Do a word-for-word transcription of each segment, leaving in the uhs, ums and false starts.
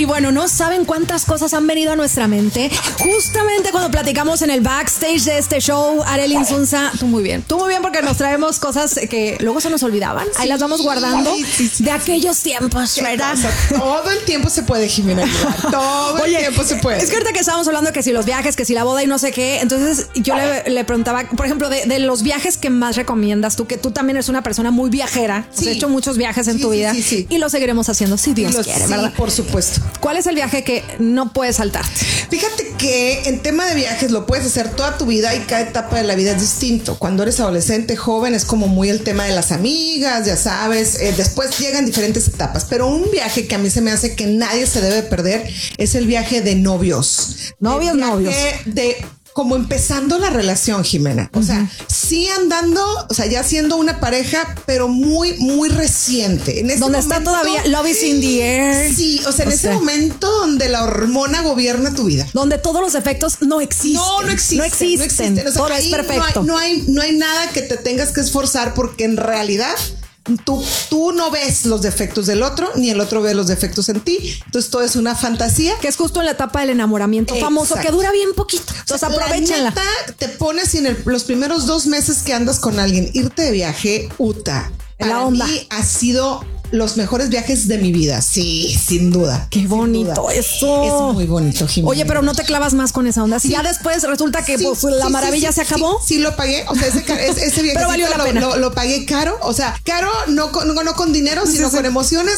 bueno, no saben cuántas cosas han venido a nuestra mente. Justamente cuando platicamos en el backstage de este show, Arely Insunza, tú muy bien, tú muy bien porque nos traemos cosas que luego se nos olvidaban. Ahí sí, las vamos guardando sí, sí, sí, de aquellos tiempos, ¿verdad? O sea, todo el tiempo se puede, Jimena. Todo Oye, el tiempo se puede. Es que ahorita que estábamos hablando que si los viajes, que si la boda y no sé qué, entonces yo le, le preguntaba, por ejemplo, de, de los viajes que más recomiendas tú, que tú también eres una persona muy viajera, sí. has hecho muchos viajes en sí, tu vida sí, sí, sí. y lo seguiremos haciendo si Dios los, quiere, sí, ¿verdad? Por supuesto. ¿Cuál es el viaje que no puedes saltar? Fíjate que en tema de viajes lo puedes hacer toda tu vida y cada etapa de la vida es distinto. Cuando eres adolescente, joven, es como muy el tema de las amigas, ya sabes, eh, después llegan diferentes etapas, pero un viaje que a mí se me hace que nadie se debe perder es el viaje de novios. Novios, el viaje novios. De como empezando la relación, Jimena. O uh-huh. sea, sí andando, o sea, ya siendo una pareja, pero muy, muy reciente. En ese donde momento, está todavía love is in the air. Sí, o sea, en o ese sea. momento donde la hormona gobierna tu vida. Donde todos los efectos no existen. No, no existen. No existen. No existen. O sea, todo es perfecto. No hay, no, hay, no hay nada que te tengas que esforzar porque en realidad Tú, tú no ves los defectos del otro, ni el otro ve los defectos en ti. Entonces todo es una fantasía. Que es justo en la etapa del enamoramiento Exacto. famoso, que dura bien poquito. Entonces aprovechenla. La neta, te pones en el, los primeros dos meses que andas con alguien, irte de viaje, uta. En la Para onda. mí ha sido los mejores viajes de mi vida. Sí, sin duda. Qué bonito duda. Eso. Es muy bonito, Jimena. Oye, pero no te clavas más con esa onda. Si sí. ya después resulta que sí, pues, la sí, maravilla sí, sí, se acabó. Sí, sí, lo pagué. O sea, ese, ese, ese viaje valió la lo, pena. Lo, lo pagué caro. O sea, caro no con, no, no con dinero, sino sí, con sí. emociones.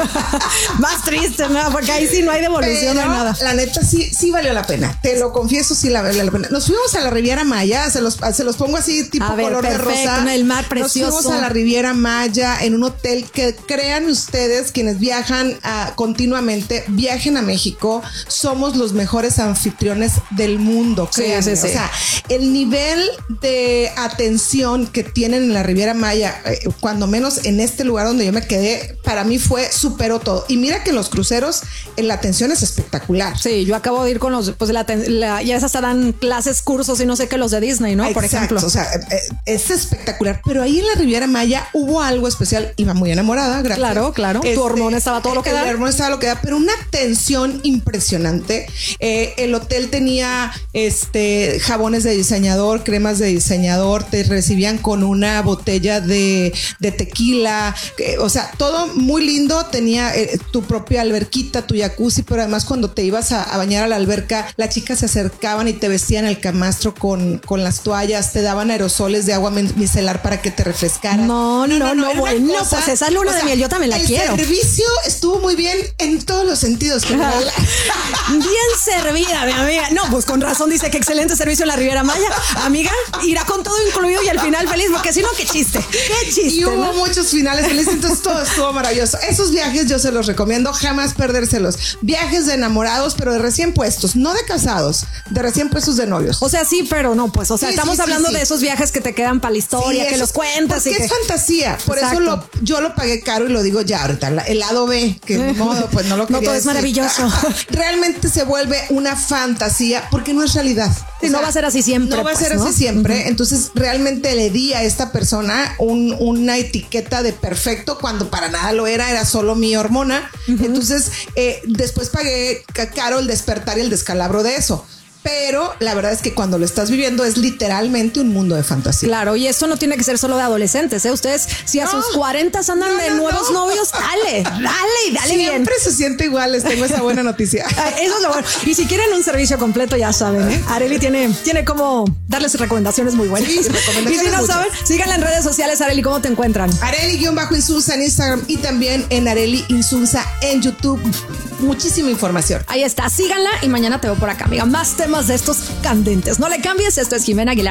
Más triste, ¿no? Porque ahí sí no hay devolución, pero, no hay nada. La neta sí, sí valió la pena. Te lo confieso, sí la valió la pena. Nos fuimos a la Riviera Maya. Se los, se los pongo así, tipo a ver, color perfecto, de rosa. El mar precioso. Nos fuimos a la Riviera Maya en un hotel que crean ustedes, quienes viajan uh, continuamente, viajen a México. Somos los mejores anfitriones del mundo. Sí, sí, sí. O sea, el nivel de atención que tienen en la Riviera Maya, eh, cuando menos en este lugar donde yo me quedé, para mí fue superó todo. Y mira que en los cruceros eh, la atención es espectacular. Sí, yo acabo de ir con los, pues la, la, ya esas dan clases, cursos y no sé qué, los de Disney, ¿no? Exacto, por ejemplo. O sea, eh, es espectacular. Pero ahí en la Riviera Maya hubo algo especial. Iba muy enamorada, gracias. Claro, claro. Este, tu hormona estaba todo lo que da. El hormona estaba lo que da, pero una atención impresionante. Eh, el hotel tenía este jabones de diseñador, cremas de diseñador, te recibían con una botella de, de tequila. Eh, o sea, todo muy lindo. Tenía eh, tu propia alberquita, tu jacuzzi, pero además cuando te ibas a, a bañar a la alberca, las chicas se acercaban y te vestían el camastro con, con las toallas, te daban aerosoles de agua micelar para que te refrescaran. No, no, no, no, no bueno, cosa, pues esa luna o sea, de miel yo también la el quiero. El servicio estuvo muy bien en todos los sentidos. Bien servida, mi amiga. No, pues con razón dice que excelente servicio en la Riviera Maya. Amiga, irá con todo incluido y al final feliz, porque si no, qué chiste, qué chiste. Y hubo ¿no? muchos finales felices, entonces todo estuvo maravilloso. Esos viajes yo se los recomiendo, jamás perdérselos. Viajes de enamorados, pero de recién puestos, no de casados, de recién puestos de novios. O sea, sí, pero no, pues, o sea, sí, estamos sí, hablando sí, de esos viajes que te quedan para la historia, sí, que eso, los cuentas. Porque y es que... fantasía, por Exacto. eso lo, yo lo pagué caro y lo digo ya ahorita. El lado B, que de modo, pues no lo quería No, todo decir. es maravilloso. Realmente se vuelve una fantasía porque no es realidad. Sí, o sea, no va a ser así siempre. No va a ser pues, así ¿no? siempre. Uh-huh. Entonces realmente le di a esta persona un, una etiqueta de perfecto cuando para nada lo era, era solo mi hormona. Uh-huh. Entonces eh, después pagué caro el despertar y el descalabro de eso. Pero la verdad es que cuando lo estás viviendo es literalmente un mundo de fantasía. Claro, y esto no tiene que ser solo de adolescentes, ¿eh? Ustedes, si a no, sus cuarenta andan no, de no, nuevos no. novios, dale, dale, dale Siempre bien. Siempre se siente igual, les tengo esa buena noticia. Eso es lo bueno. Y si quieren un servicio completo, ya saben, ¿eh? Arely tiene, tiene como darles recomendaciones muy buenas. Sí, y si no mucho. saben, síganla en redes sociales. Arely, ¿cómo te encuentran? Arely-Insunza en Instagram y también en Arely Insunza en YouTube. Muchísima información. Ahí está, síganla y mañana te veo por acá, amiga. Más temas de estos candentes. No le cambies, esto es Jimena Aguilar.